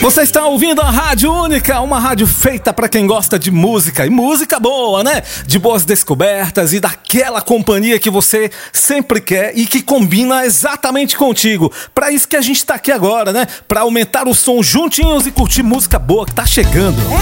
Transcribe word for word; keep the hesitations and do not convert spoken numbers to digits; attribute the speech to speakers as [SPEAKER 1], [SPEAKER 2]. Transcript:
[SPEAKER 1] Você está ouvindo a Rádio Única, uma rádio feita para quem gosta de música, e música boa, né? De boas descobertas e daquela companhia que você sempre quer e que combina exatamente contigo. Para isso que a gente está aqui agora, né? Para aumentar o som juntinhos e curtir música boa que tá chegando.